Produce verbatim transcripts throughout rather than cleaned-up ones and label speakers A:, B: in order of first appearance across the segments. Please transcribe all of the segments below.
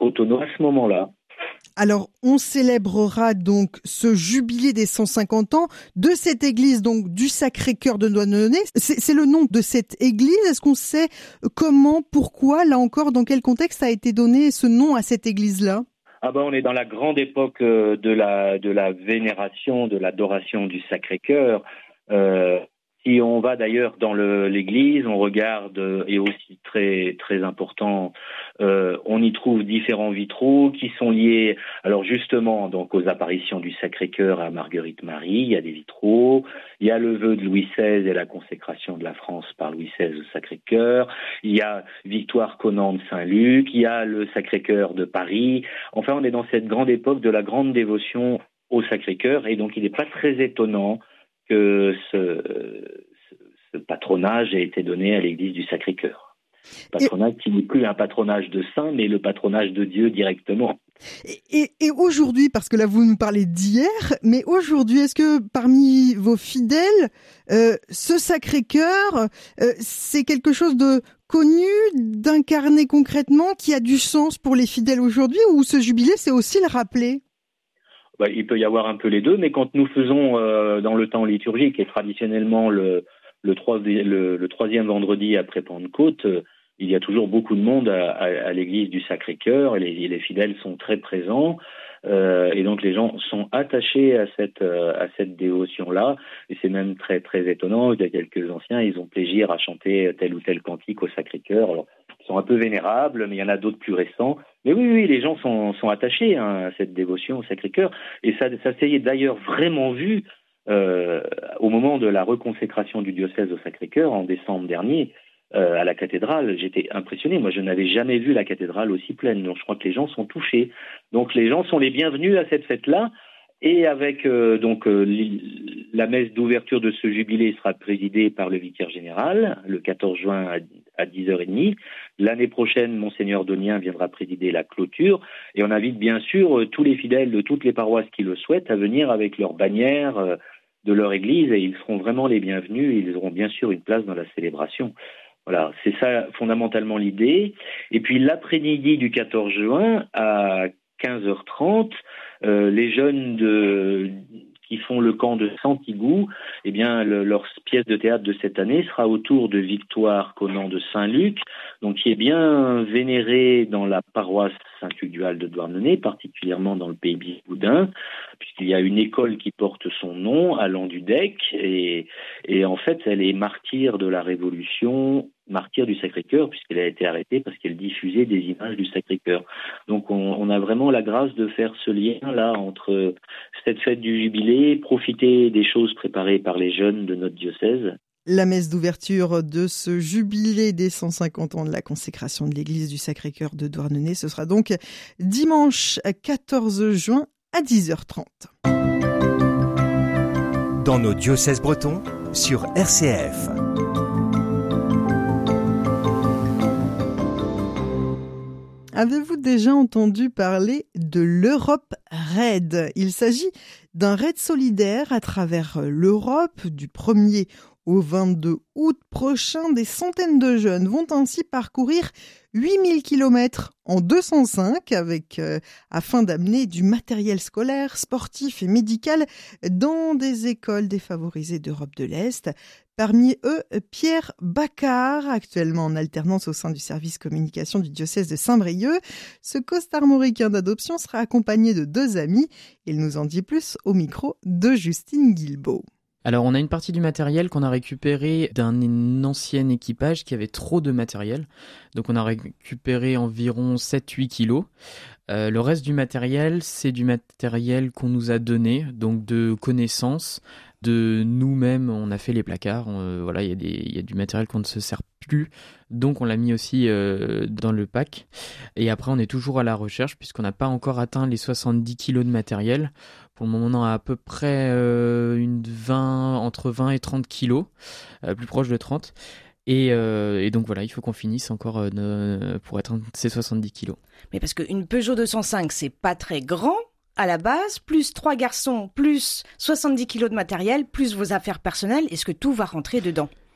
A: autonome à ce moment-là.
B: Alors, on célébrera donc ce jubilé des cent cinquante ans de cette église, donc du Sacré-Cœur de Douarnenez. C'est, c'est le nom de cette église. Est-ce qu'on sait comment, pourquoi, là encore, dans quel contexte a été donné ce nom à cette église-là ?
A: Ah ben, on est dans la grande époque de la, de la vénération, de l'adoration du Sacré-Cœur. Euh, si on va d'ailleurs dans le, l'église, on regarde, et aussi très, très important, euh, on y trouve différents vitraux qui sont liés, alors justement, donc aux apparitions du Sacré-Cœur à Marguerite Marie. Il y a des vitraux, il y a le vœu de Louis seize et la consécration de la France par Louis seize au Sacré-Cœur, il y a Victoire Conan de Saint-Luc, il y a le Sacré-Cœur de Paris. Enfin, on est dans cette grande époque de la grande dévotion au Sacré-Cœur, et donc il n'est pas très étonnant que ce, ce, ce patronage ait été donné à l'église du Sacré-Cœur. Patronage qui n'est plus un patronage de saint, mais le patronage de Dieu directement.
B: Et, et, et aujourd'hui, parce que là vous nous parlez d'hier, mais aujourd'hui, est-ce que parmi vos fidèles, euh, ce Sacré-Cœur, euh, c'est quelque chose de connu, d'incarné concrètement, qui a du sens pour les fidèles aujourd'hui, ou ce jubilé, c'est aussi le rappeler ?
A: Bah, il peut y avoir un peu les deux, mais quand nous faisons euh, dans le temps liturgique, et traditionnellement le, le, trois, le, le troisième vendredi après Pentecôte, euh, il y a toujours beaucoup de monde à, à, à l'église du Sacré-Cœur, et les, les fidèles sont très présents, euh, et donc les gens sont attachés à cette, euh, à cette dévotion-là, et c'est même très, très étonnant. Il y a quelques anciens, ils ont plaisir à chanter tel ou tel cantique au Sacré-Cœur. Alors, ils sont un peu vénérables, mais il y en a d'autres plus récents. Mais oui, oui, les gens sont, sont attachés hein, à cette dévotion au Sacré-Cœur, et ça, ça s'est d'ailleurs vraiment vu euh, au moment de la reconsécration du diocèse au Sacré-Cœur en décembre dernier. Euh, à la cathédrale, j'étais impressionné. Moi, je n'avais jamais vu la cathédrale aussi pleine. Donc, je crois que les gens sont touchés. Donc, les gens sont les bienvenus à cette fête-là. Et avec euh, donc euh, la messe d'ouverture de ce jubilé sera présidée par le vicaire général le quatorze juin à, à dix heures trente. L'année prochaine, Monseigneur Donien viendra présider la clôture. Et on invite bien sûr euh, tous les fidèles de toutes les paroisses qui le souhaitent à venir avec leur bannière euh, de leur église. Et ils seront vraiment les bienvenus. Ils auront bien sûr une place dans la célébration. Voilà, c'est ça fondamentalement l'idée. Et puis l'après-midi du quatorze juin à quinze heures trente, euh, les jeunes de, qui font le camp de Santigou, eh bien le, leur pièce de théâtre de cette année sera autour de Victoire Conan de Saint-Luc, donc qui est bien vénérée dans la paroisse Saint-Tugdual de Douarnenez, particulièrement dans le pays bigoudin, puisqu'il y a une école qui porte son nom à Landudec, et, et en fait elle est martyre de la Révolution, martyre du Sacré-Cœur, puisqu'elle a été arrêtée parce qu'elle diffusait des images du Sacré-Cœur. Donc on, on a vraiment la grâce de faire ce lien-là entre cette fête du jubilé, profiter des choses préparées par les jeunes de notre diocèse.
B: La messe d'ouverture de ce jubilé des cent cinquante ans de la consécration de l'église du Sacré-Cœur de Douarnenez, ce sera donc dimanche quatorze juin à dix heures trente.
C: Dans nos diocèses bretons, sur R C F.
B: Avez-vous déjà entendu parler de l'Europe Raid ? Il s'agit d'un raid solidaire à travers l'Europe. Du premier au vingt-deux août prochain, des centaines de jeunes vont ainsi parcourir huit mille kilomètres en deux cent cinq avec, euh, afin d'amener du matériel scolaire, sportif et médical dans des écoles défavorisées d'Europe de l'Est. Parmi eux, Pierre Baccar, actuellement en alternance au sein du service communication du diocèse de Saint-Brieuc. Ce costarmoricain d'adoption sera accompagné de deux amis. Il nous en dit plus au micro de Justine Guilbeault.
D: Alors, on a une partie du matériel qu'on a récupéré d'un ancien équipage qui avait trop de matériel. Donc, on a récupéré environ sept à huit kilos. Euh, le reste du matériel, c'est du matériel qu'on nous a donné, donc de connaissances. De nous-mêmes, on a fait les placards. Euh, voilà, il y a des, il y a du matériel qu'on ne se sert plus. Donc, on l'a mis aussi euh, dans le pack. Et après, on est toujours à la recherche puisqu'on n'a pas encore atteint les soixante-dix kilos de matériel. Pour le moment, on a à peu près euh, une vingt, entre vingt et trente kilos, euh, plus proche de trente. Et, euh, et donc voilà, il faut qu'on finisse encore euh, ne, pour atteindre ces soixante-dix kilos.
E: Mais parce qu'une Peugeot deux cent cinq, c'est pas très grand à la base, plus trois garçons, plus soixante-dix kilos de matériel, plus vos affaires personnelles, est-ce que tout va rentrer dedans ?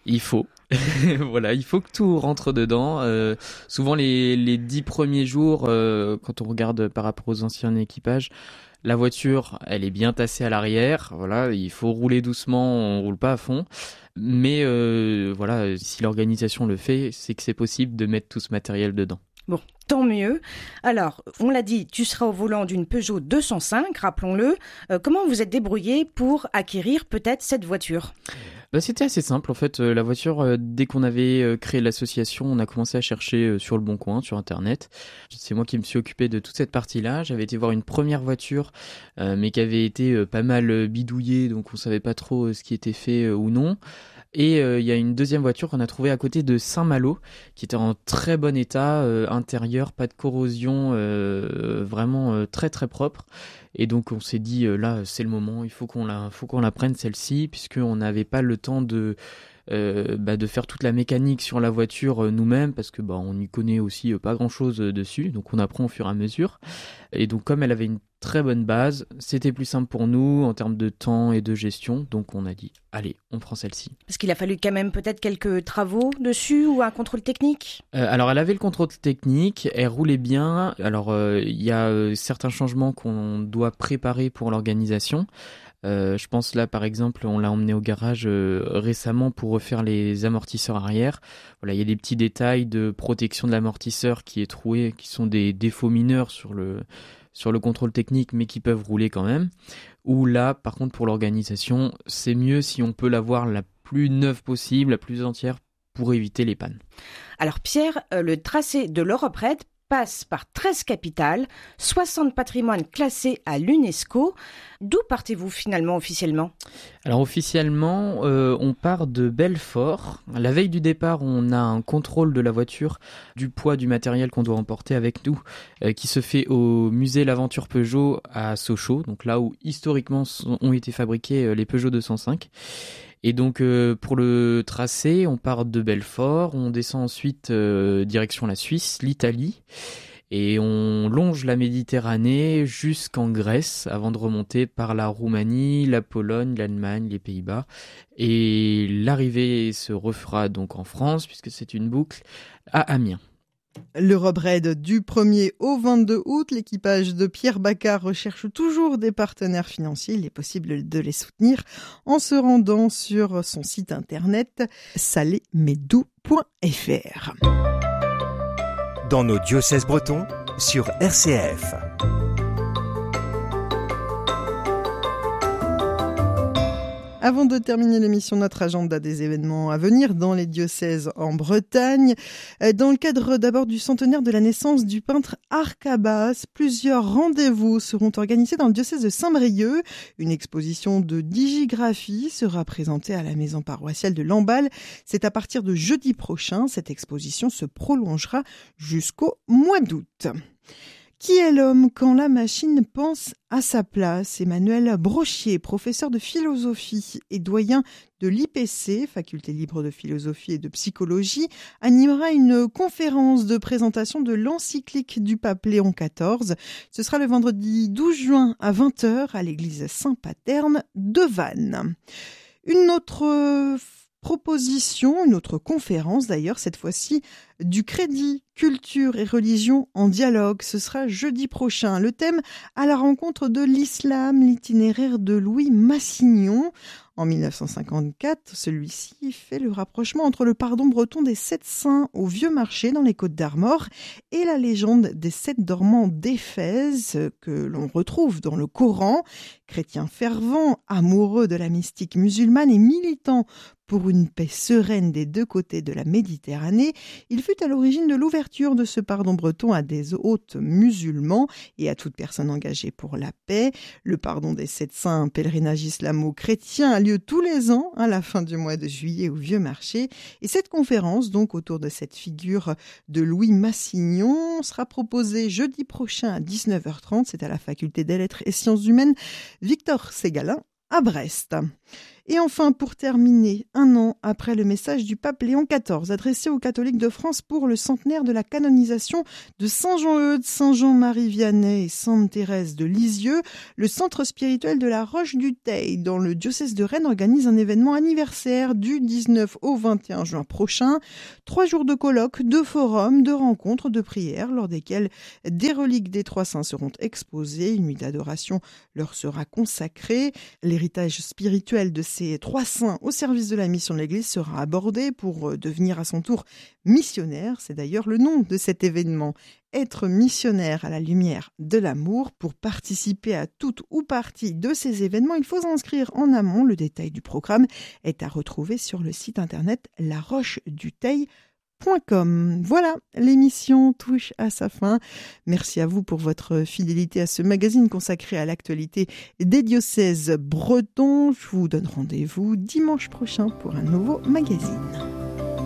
D: Il faut. Voilà, il faut que tout rentre dedans. Euh, souvent, les, les dix premiers jours, euh, quand on regarde par rapport aux anciens équipages, la voiture, elle est bien tassée à l'arrière. Voilà, il faut rouler doucement, on roule pas à fond. Mais euh, voilà, si l'organisation le fait, c'est que c'est possible de mettre tout ce matériel dedans.
E: Bon, tant mieux. Alors, on l'a dit, tu seras au volant d'une Peugeot deux cent cinq, rappelons-le. Euh, comment vous êtes débrouillé pour acquérir peut-être cette voiture ?
D: Bah, c'était assez simple en fait. Euh, la voiture, euh, dès qu'on avait euh, créé l'association, on a commencé à chercher euh, sur le bon coin, sur internet. C'est moi qui me suis occupé de toute cette partie-là. J'avais été voir une première voiture, euh, mais qui avait été euh, pas mal euh, bidouillée, donc on savait pas trop euh, ce qui était fait euh, ou non. Et il euh, y a une deuxième voiture qu'on a trouvée à côté de Saint-Malo, qui était en très bon état, euh, intérieur, pas de corrosion, euh, vraiment euh, très très propre. Et donc on s'est dit, euh, là c'est le moment, il faut qu'on la, faut qu'on la prenne celle-ci, puisqu'on n'avait pas le temps de, euh, bah, de faire toute la mécanique sur la voiture euh, nous-mêmes, parce que bah, on n'y connaît aussi euh, pas grand-chose euh, dessus, donc on apprend au fur et à mesure. Et donc comme elle avait une très bonne base, c'était plus simple pour nous en termes de temps et de gestion, donc on a dit, allez, on prend celle-ci.
E: Parce qu'il a fallu quand même peut-être quelques travaux dessus ou un contrôle technique ?
D: euh, Alors elle avait le contrôle technique, elle roulait bien, alors il euh, y a euh, certains changements qu'on doit préparer pour l'organisation. Euh, je pense là par exemple on l'a emmené au garage euh, récemment pour refaire les amortisseurs arrière. Voilà, il y a des petits détails de protection de l'amortisseur qui est troué, qui sont des défauts mineurs sur le sur le contrôle technique, mais qui peuvent rouler quand même. Ou là, par contre, pour l'organisation, c'est mieux si on peut l'avoir la plus neuve possible, la plus entière, pour éviter les pannes.
E: Alors Pierre, euh, le tracé de l'Europe Raid passe par treize capitales, soixante patrimoines classés à l'UNESCO. D'où partez-vous finalement officiellement ?
D: Alors officiellement, euh, on part de Belfort. La veille du départ, on a un contrôle de la voiture, du poids du matériel qu'on doit emporter avec nous, euh, qui se fait au musée L'Aventure Peugeot à Sochaux, donc là où historiquement ont été fabriqués euh, les Peugeot deux cent cinq. Et donc euh, pour le tracé, on part de Belfort, on descend ensuite euh, direction la Suisse, l'Italie, et on longe la Méditerranée jusqu'en Grèce avant de remonter par la Roumanie, la Pologne, l'Allemagne, les Pays-Bas. Et l'arrivée se refera donc en France, puisque c'est une boucle, à Amiens.
B: L'Europe Raid du premier au vingt-deux août, l'équipage de Pierre Baccar recherche toujours des partenaires financiers. Il est possible de les soutenir en se rendant sur son site internet salémedou point f r.
C: Dans nos diocèses bretons sur R C F.
B: Avant de terminer l'émission, notre agenda des événements à venir dans les diocèses en Bretagne. Dans le cadre d'abord du centenaire de la naissance du peintre Arcabas, plusieurs rendez-vous seront organisés dans le diocèse de Saint-Brieuc. Une exposition de digigraphie sera présentée à la maison paroissiale de Lamballe. C'est à partir de jeudi prochain. Cette exposition se prolongera jusqu'au mois d'août. Qui est l'homme quand la machine pense à sa place ? Emmanuel Brochier, professeur de philosophie et doyen de l'I P C, Faculté libre de philosophie et de psychologie, animera une conférence de présentation de l'encyclique du pape Léon quatorze. Ce sera le vendredi douze juin à vingt heures à l'église Saint-Paterne de Vannes. Une autre proposition, une autre conférence d'ailleurs, cette fois-ci, du crédit, culture et religion en dialogue. Ce sera jeudi prochain. Le thème à la rencontre de l'islam, l'itinéraire de Louis Massignon. En mille neuf cent cinquante-quatre, celui-ci fait le rapprochement entre le pardon breton des sept saints au Vieux Marché dans les Côtes d'Armor et la légende des sept dormants d'Éphèse que l'on retrouve dans le Coran. Chrétien fervent, amoureux de la mystique musulmane et militant pour une paix sereine des deux côtés de la Méditerranée, il fut à l'origine de l'ouverture de ce pardon breton à des hôtes musulmans et à toute personne engagée pour la paix. Le pardon des sept saints, un pèlerinage islamo-chrétien, a lieu tous les ans à la fin du mois de juillet au Vieux Marché. Et cette conférence, donc autour de cette figure de Louis Massignon, sera proposée jeudi prochain à dix-neuf heures trente. C'est à la Faculté des Lettres et Sciences Humaines Victor Ségalin à Brest. Et enfin, pour terminer, un an après le message du pape Léon quatorze, adressé aux catholiques de France pour le centenaire de la canonisation de Saint Jean-Eudes, Saint Jean-Marie Vianney et Sainte Thérèse de Lisieux, le centre spirituel de la Roche du Teil, dans le diocèse de Rennes, organise un événement anniversaire du dix-neuf au vingt et un juin prochain. Trois jours de colloques, de forums, de rencontres, de prières, lors desquelles des reliques des trois saints seront exposées. Une nuit d'adoration leur sera consacrée. L'héritage spirituel de ces trois saints au service de la mission de l'Église sera abordé pour devenir à son tour missionnaire. C'est d'ailleurs le nom de cet événement. Être missionnaire à la lumière de l'amour. Pour participer à toute ou partie de ces événements, il faut s'inscrire en amont. Le détail du programme est à retrouver sur le site internet la roche du teil point com. Voilà, l'émission touche à sa fin. Merci à vous pour votre fidélité à ce magazine consacré à l'actualité des diocèses bretons. Je vous donne rendez-vous dimanche prochain pour un nouveau magazine.